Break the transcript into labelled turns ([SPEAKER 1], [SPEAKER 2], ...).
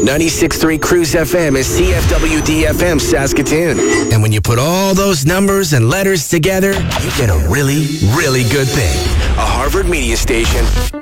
[SPEAKER 1] 96.3 Cruise FM is CFWD-FM Saskatoon. And when you put all those numbers and letters together, you get a really, really good thing. A Harvard media station